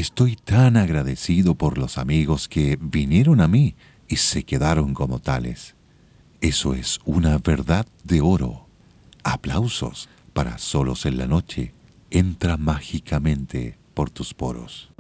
Estoy tan agradecido por los amigos que vinieron a mí y se quedaron como tales. Eso es una verdad de oro. Aplausos para Solos en la Noche. Entra mágicamente por tus poros.